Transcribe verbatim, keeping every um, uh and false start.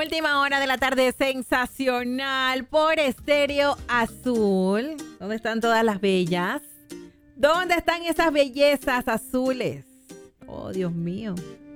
Última hora de la tarde sensacional por Estéreo Azul. ¿Dónde están todas las bellas? ¿Dónde están esas bellezas azules? Oh, Dios mío.